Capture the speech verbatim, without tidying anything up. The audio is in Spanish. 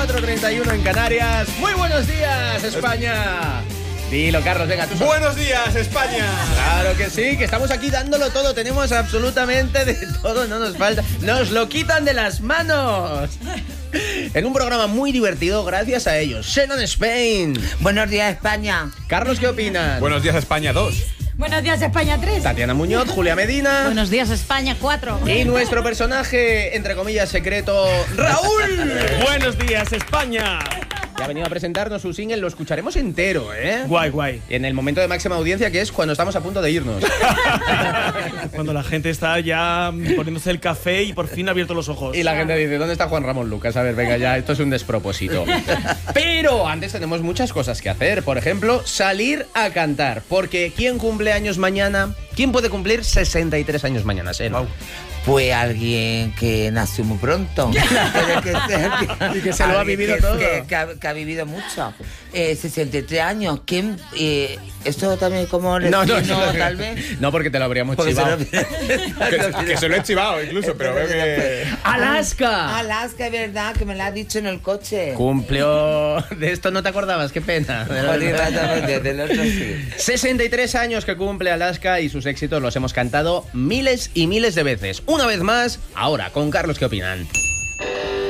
cuatro treinta y uno en Canarias. Muy buenos días, España. Dilo, Carlos, venga, tú. Buenos días, España. Claro que sí, que estamos aquí dándolo todo. Tenemos absolutamente de todo, no nos falta. Nos lo quitan de las manos. En un programa muy divertido gracias a ellos. Shannon Spain. Buenos días, España. Carlos, ¿qué opinan? Buenos días, España dos. Buenos días, España tres. Tatiana Muñoz, Julia Medina. Buenos días, España cuatro. Y nuestro personaje, entre comillas, secreto, Raúl. Buenos días, España. Que ha venido a presentarnos su single, lo escucharemos entero, ¿eh? Guay, guay. En el momento de máxima audiencia, que es cuando estamos a punto de irnos. Cuando la gente está ya poniéndose el café y por fin ha abierto los ojos. Y la gente dice, ¿dónde está Juan Ramón Lucas? A ver, venga, ya, esto es un despropósito. Pero antes tenemos muchas cosas que hacer. Por ejemplo, salir a cantar. Porque ¿quién cumple años mañana? ¿Quién puede cumplir sesenta y tres años mañana, Seno? Wow. Pues alguien que nació muy pronto. Pero que se, Y que se lo ha alguien vivido que, todo. Que, que ha, que ha vivido mucho. Eh, sesenta y tres años. ¿Quién? Eh, ¿Esto también como No, no, destino, no, tal vez? no, porque te lo habríamos Porque se chivado. lo- Que, que se lo he chivado incluso, pero veo que... ¡Alaska! Alaska, es verdad, que me lo has dicho en el coche. Cumplió... De esto no te acordabas, qué pena. Joder, exactamente, del otro sí. sesenta y tres años que cumple Alaska y sus éxitos los hemos cantado miles y miles de veces. Una vez más, ahora con Carlos, ¿qué opinan?